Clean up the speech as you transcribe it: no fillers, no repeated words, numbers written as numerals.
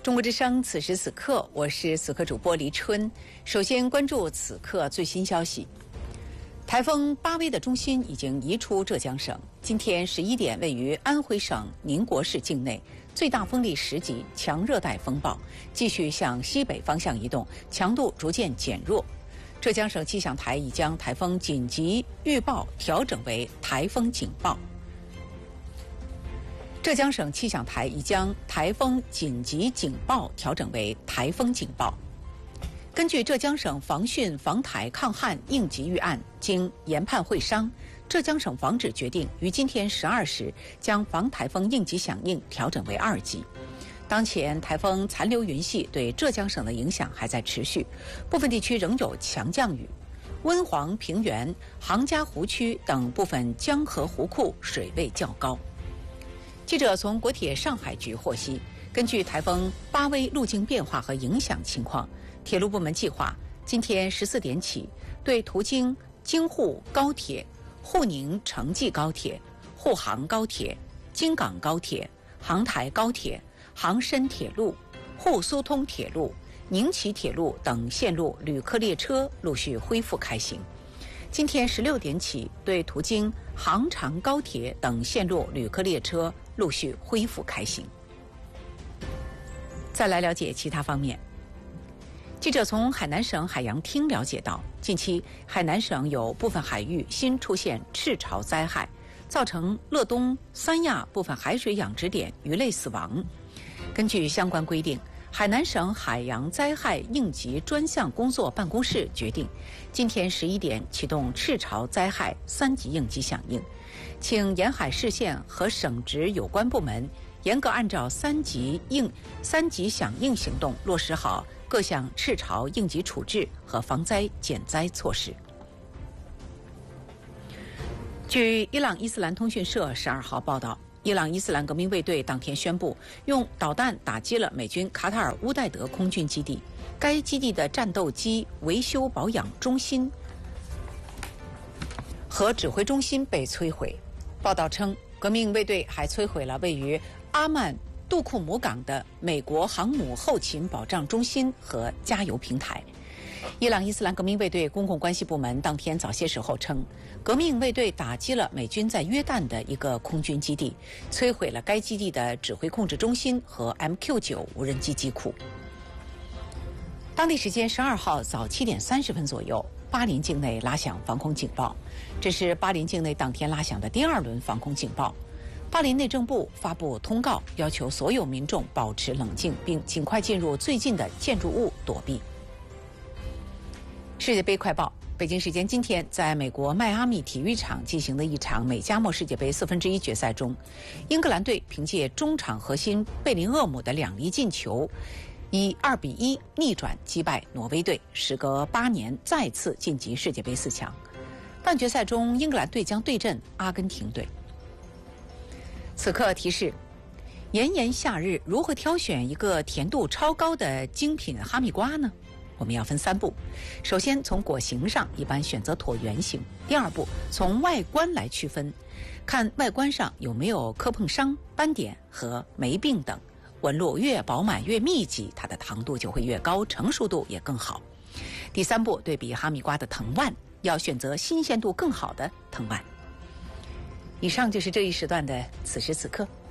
中国之声，此时此刻，我是此刻主播黎春。首先关注此刻最新消息：台风巴威的中心已经移出浙江省，今天11点，位于安徽省宁国市境内，最大风力10级，强热带风暴，继续向西北方向移动，强度逐渐减弱。浙江省气象台已将台风紧急预报调整为台风警报。浙江省气象台已将台风紧急警报调整为台风警报。根据浙江省防汛防台抗旱应急预案，经研判会商，浙江省防指决定于今天12时将防台风应急响应调整为2级。当前台风残留云系对浙江省的影响还在持续，部分地区仍有强降雨。温黄平原、杭嘉湖区等部分江河湖库水位较高。记者从国铁上海局获悉，根据台风巴威路径变化和影响情况，铁路部门计划今天14点起，对途经京沪高铁、沪宁城际高铁、沪杭高铁、京港高铁、杭台高铁、杭深铁路、沪苏通铁路、宁齐铁路等线路旅客列车陆续恢复开行。今天16点起，对途经杭长高铁等线路旅客列车陆续恢复开行。再来了解其他方面。记者从海南省海洋厅了解到，近期海南省有部分海域新出现赤潮灾害，造成乐东、三亚部分海水养殖点鱼类死亡。根据相关规定，海南省海洋灾害应急专项工作办公室决定，今天11点启动赤潮灾害3级应急响应，请沿海市县和省直有关部门严格按照3级响应行动落实好各项赤潮应急处置和防灾减灾措施。据伊朗伊斯兰通讯社12号报道，伊朗伊斯兰革命卫队当天宣布，用导弹打击了美军卡塔尔乌代德空军基地，该基地的战斗机维修保养中心和指挥中心被摧毁。报道称，革命卫队还摧毁了位于阿曼杜库姆港的美国航母后勤保障中心和加油平台。伊朗伊斯兰革命卫队公共关系部门当天早些时候称，革命卫队打击了美军在约旦的一个空军基地，摧毁了该基地的指挥控制中心和 MQ-9 无人机机库。当地时间12号早7点30分左右，巴林境内拉响防空警报，这是巴林境内当天拉响的第2轮防空警报。巴林内政部发布通告，要求所有民众保持冷静，并尽快进入最近的建筑物躲避。世界杯快报：北京时间今天，在美国迈阿密体育场进行的一场美加墨世界杯1/4决赛中，英格兰队凭借中场核心贝林厄姆的2粒进球，以2-1逆转击败挪威队，时隔8年再次晋级世界杯4强。半决赛中，英格兰队将对阵阿根廷队。此刻提示：炎炎夏日，如何挑选一个甜度超高的精品哈密瓜呢？我们要分3步。首先，从果形上一般选择椭圆形。第2步，从外观来区分，看外观上有没有磕碰伤、斑点和霉病等，纹路越饱满越密集，它的糖度就会越高，成熟度也更好。第3步，对比哈密瓜的藤蔓，要选择新鲜度更好的藤蔓。以上就是这一时段的此时此刻。